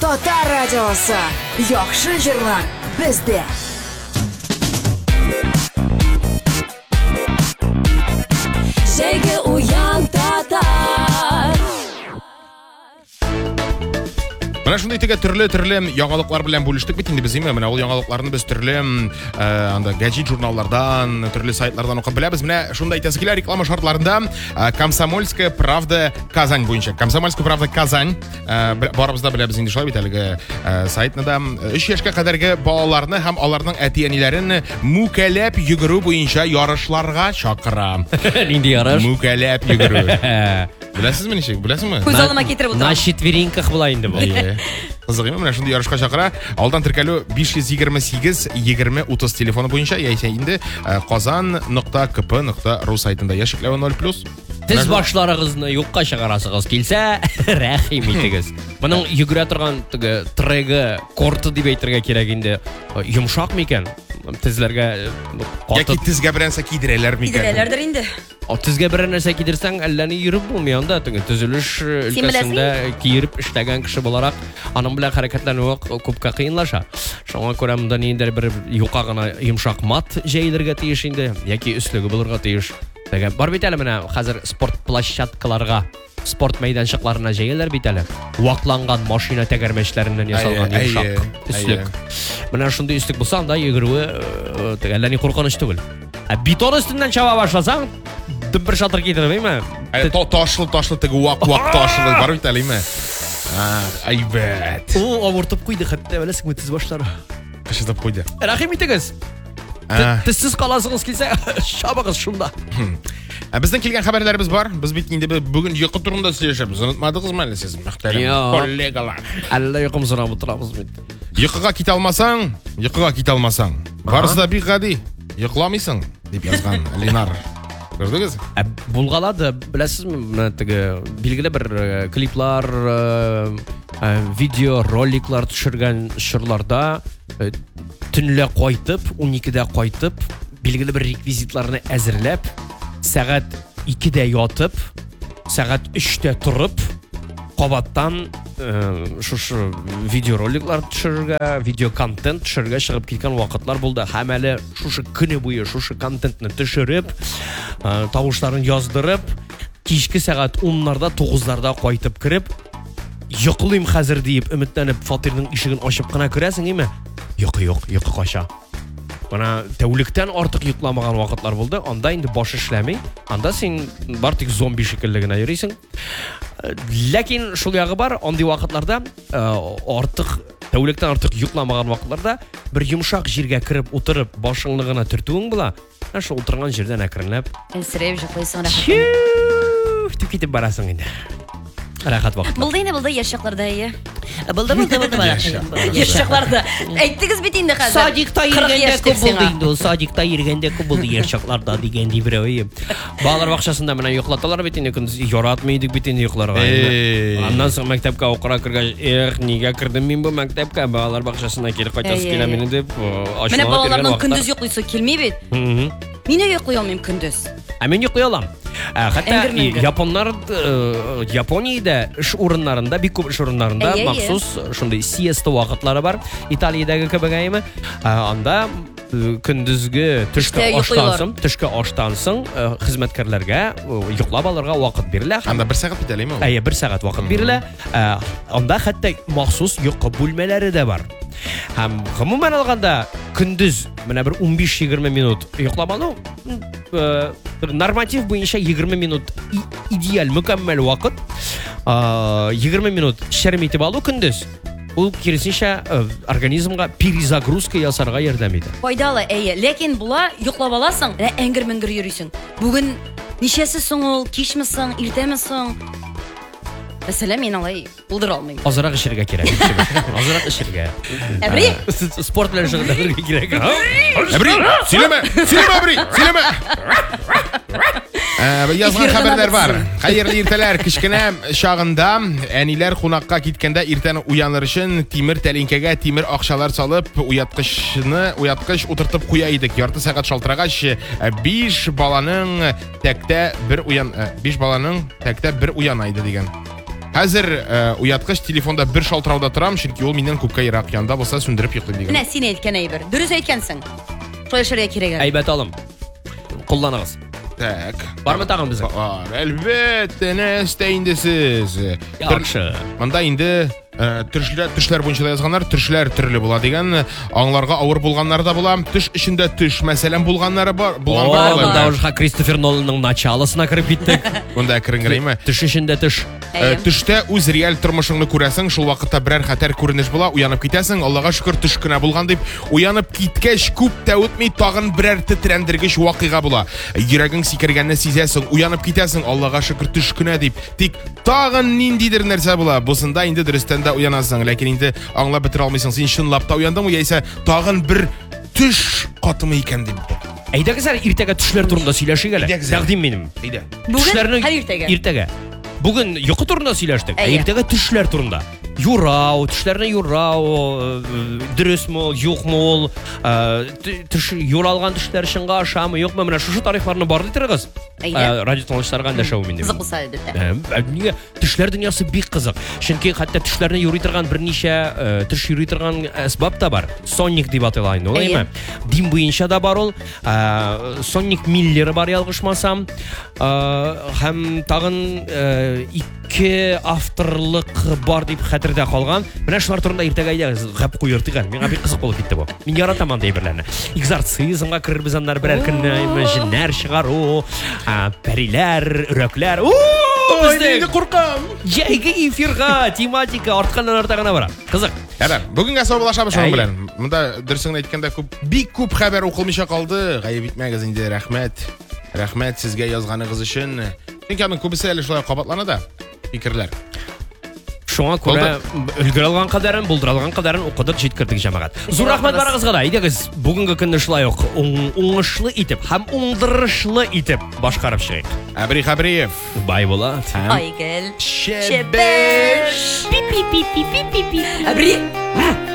Татар радиосы. Яхшы җырлар бездә. Җәйге уян татар. Менә шундый теге төрле яңалыклар белән бүлештек бит инде без име. Менә ул яңалыкларны без төрле анда гаджет журналлардан, төрле сайтлардан укып беләбез. Менә шундай әйтәсе килә реклама шартларында Комсомольская правда Казань буенча. Комсомольская правда Казань барыбыз да беләбез инде шулай бит әлеге сайтны да 3 яшькә кадәрге балаларны һәм аларның әти-әниләрен мүкәлләп йөгерү буенча ярышларга чакыра. Нинди ярыш? Мүкәлләп йөгерү. Беләсезме ничек? Беләсезме? Күз алыма китереп На утырам. четвереньках була инде бу. Кызык име, менә шундый ярышка чакыра. Алдан теркәлү 528-20-30 телефоны буенча яисә инде kazan.kp.ru сайтында яшикләве 0+. Тез башларыгызны юкка чыгарасыгыз килсә, рәхим итегез. Моның йөгерә торган теге треги, корты дип әйтергә кирәк инде. Йомшак микән? Тезләргә Яки тезгә беренсә кидерәләр микән? Кидерәләрдер инде. Тезгә бер нәрсә кидерсәң, әллә ни йөреп булмый анда. Теге төзелеш өлкәсендә киереп эшләгән кеше буларак, аның белән хәрәкәтләнүе күпкә кыенлаша. Шуңа күрә монда ниндидер бер юка гына йомшак мат җәйләргә тиеш инде, яки өслеге булырга тиеш. Теге бар бит әле менә хәзер спорт площадкаларга, спорт мәйданчыкларына җәяләр бит әле. Вакланган машина тәгәрмәчләреннән ясалган йомшак өслек. Менә шундый өслек булса, анда йөгерүе әллә ни куркыныч түгел. Бетон өстеннән чаба башласаң, бер шатыр кидермәйме? Ташлы теге вак ташлы бар бит әле име? Айбәт. Авыртып куйды хәтта беләсеңме тез башлары. Кышытып куйды. Рәхим итегез. Тезсез каласыгыз килсә, чабыгыз шунда. Безнең килгән хәбәрләребез бар. Без бит инде бүген йокы турында сөйләшәбез. Онытмадыгызмы әле сез, мөхтәрәм коллегалар? Әллә йокым сорап утырабыз бит. Йокыга китә алмасаң, барысы да бик гади. Йокламыйсың дип язган Ленар. Күрдегез? Булгалады, беләсезме, теге билгеле бер клиплар, видео роликлар төшергән чорларда төнлә кайтып, 12дә кайтып, билгеле бер реквизитларны әзерләп, сәгать 2дә ятып, сәгать 3дә турып, кабаттан шушы видеороликлар төшерергә, видео контент төшерергә чыгып киткән вакытлар булды. Һәм әле шушы көне буе шушы контентны төшереп, тавышларын яздырып, кичке сәгать 10ларда, 9ларда кайтып кирип, йоклыйм хәзер дип өметләнеп фатирның ишеген ачып кына керәсең име? Йокы кача. Бана тәүлектән артык йокламаган вакытлар булды. Анда инде баш эшләми. Анда син бар тик зомби шикелле генә йөрисең. Ләкин шул ягы бар, андый вакытларда тәүлектән артык йокламаган вакытларда бер йомшак җиргә кирип утырып, башыңны гына төртүең була. Шул утырган җирдән әкренләп Әлсерәп җыклыйсың рәхәт. Тик китеп барасың инде. Рәхәт вакыт. Булды яшьчакларда әйе. Булды. Яшьчакларда. Әйттегез бит инде хәзер. Садикта йөргәндә күп булды инде ул. Садикта йөргәндә күп булды яшьчакларда дигән ди берәү. Балалар бакчасында менә йоклаталар бит инде, көндез яратмый идек бит инде йокларга. Аннан соң мәктәпкә укырга кергәч, нигә кирдем мин бу мәктәпкә? Балалар бакчасына килеп кайтасы килә мине дип ачуланып. Менә балаларның көндез йоклыйсы килми бит. Мин йоклый алмыйм көндез. Мен йоклый алам. Хәтта японнар Япониядә эш урыннарында, бик күп эш урыннарында махсус шундый сиеста вакытлары бар. Италиядәге кебегәйме? Анда көндезге төшке аштан соң хезмәткәрләргә йоклап алырга вакыт бирелә. Анда 1 сәгать бит әлеме? 1 сәгать вакыт бирелә. Анда хәтта махсус йокы бүлмәләре дә бар. Һәм гомумән алганда көндез менә бер 15-20 минут йоклап алу норматив буенча 20 минут идеаль, мөкәммәл вакыт. 20 минут шәрм итеп алу көндез. Ул киресенчә организмга перезагрузка ясарга ярдәм итә. Файдалы, әйе. Ләкин була йоклап аласың, әңгер-мәңгер йөрисең. Бүген ничәсе соң ул, кичме соң, иртәме соң? Мәсәлән, мин алай булдыра алмыйм. Азрак эшергә кирәк. Азрак эшергә. Әбри, спорт белән шөгыльләнергә кирәк. Әбри, сөйләмә, Әбри, сөйләмә. Язган хәбәрләр бар. Хәерле иртәләр, кичкенә чагында әниләр кунакка киткәндә иртән уяныр өчен тимер тәлинкәгә тимер акчалар салып, уяткыч утыртып куя идек. Ярты сәгать шалтырагач 5 баланың тәктә бер уяна иде дигән. Хәзер уяткыч телефонда бер шалтырауда торам, чөнки ул миннән күпкә ерак янда булса сүндереп йоклыйм дигән. Менә син әйткән әйбер. Дөрес әйткәнсең. Шулай кирәк. Әйбәт алым. Кулланыгыз. Так. Бармы тагын безгә? Бар, әлбәттә, нәрсә инде сез? Яхшы. Монда инде төшләр буенча да язганнар, төшләр төрле була дигән, аңларга авыр булганнар да була, төш эчендә төш, мәсәлән, булганнары бар, булганнар Монда бар. уже Кристофер Ноланның началосына кіріп киттек. Монда киренгерәйме? Төш ішінде төш. Төштә үз реаль тормышыңны күрәсең, шул вакытта берәр хәтәр күренеш була, уянып китәсең, Аллага шөкер төш кенә булган дип, уянып киткәч күп тә үтми тагын берәр тетрәндергеч вакыйга була. Йөрәгең сикергәнне сизәсең, уянып китәсең, Аллага шөкер төш кенә дип. Тик тагын ниндидер нәрсә була. Бусында инде дөрестән дә уянасың, ләкин инде аңлап бетер алмыйсың. Син чынлап та уяндыңмы, яисә тагын бер төш катымы икән дип. Әйдәгез әле иртәгә төшләр турында сөйләшик әле. Әйдәгез әле. Тәкъдим минем. Әйдә. Бүген һәр иртәгә. Иртәгә. Бүген йокы турында сөйләштек. Әйе. Иртәгә төшләр турында. Юрау, төшләрне юрау, дөресме ул, юкмы ул, төш юралган төшләр чынга ашамы, юкмы, менә шушы тарихларны бар дитергез. Әйе. Радио тыңлаучыларга эндәшәү минем. Кызык булса әлбәттә. Нигә төшләр дөньясы бик кызык. Чөнки хәтта төшләрне юрый торган берничә төш юрый торган әсбап та бар. Сонник дип атала инде, Әйе. улаймы? Дин буенча да бар ул. Сонник Миллер бар ялгышмасам. Һәм тагын ике авторлык бар дип хәтердә калган. Менә шулар турында иртәгә әйдәгез, гәп куертык әле. Миңа бик кызык булып китте бу. Мин яратам андый әйберләрне. Экзорцизмга керербез аннар берәр көнне, җиннәр чыгару, пәриләр, өрәкләр. Бездә куркам. Җәйге эфирга тематика артканнан арта гына бара. Кызык. Ярар, бүгенгә саубулашабыз шуның Әйе. белән. Монда дөресен әйткәндә бик күп хәбәр укылмыйча калды. Гаеп итмәгез инде, рәхмәт. Рәхмәт сезгә язганыгыз өчен. Чөнки аның күбесе әле шулай кабатлана да. Фикерләр. Шуңа күрә өлгерә алган кадәрен, булдыра алган кадәрен укыдык, җиткердек җәмәгать. Зур рәхмәт барыгызга да. Әйдәгез, бүгенге көнне шулай ук уңышлы итеп һәм уңдырышлы итеп башкарып чыгыйк. Әбри Хабриев. Бай була. Айгөл. Шебеш. Әбри.